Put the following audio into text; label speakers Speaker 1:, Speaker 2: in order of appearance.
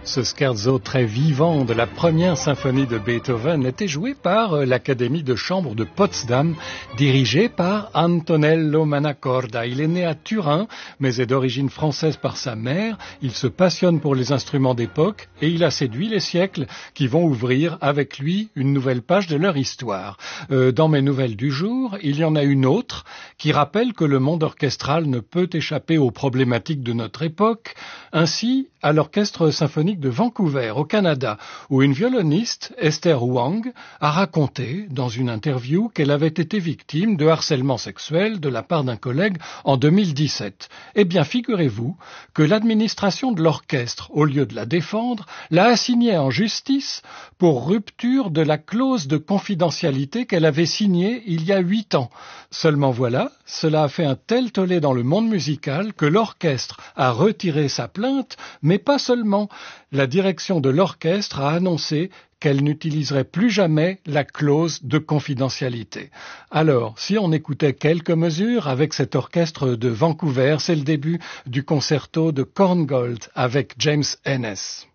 Speaker 1: Ce scherzo très vivant de la première symphonie de Beethoven était joué par l'Académie de chambre de Potsdam, dirigée par Antonello Manacorda. Il est né à Turin, mais est d'origine française par sa mère. Il se passionne pour les instruments d'époque et il a séduit les siècles qui vont ouvrir avec lui une nouvelle page de leur histoire. Dans mes nouvelles du jour, il y en a une autre qui rappelle que le monde orchestral ne peut échapper aux problématiques de notre époque. Ainsi, à l'Orchestre symphonique de Vancouver, au Canada, où une violoniste, Esther Wang, a raconté, dans une interview, qu'elle avait été victime de harcèlement sexuel de la part d'un collègue en 2017. Eh bien, figurez-vous que l'administration de l'orchestre, au lieu de la défendre, l'a assignée en justice pour rupture de la clause de confidentialité qu'elle avait signée il y a 8 ans. Seulement voilà, cela a fait un tel tollé dans le monde musical que l'orchestre a retiré sa plainte, mais pas seulement. La direction de l'orchestre a annoncé qu'elle n'utiliserait plus jamais la clause de confidentialité. Alors, si on écoutait quelques mesures avec cet orchestre de Vancouver, c'est le début du concerto de Korngold avec James Ennis.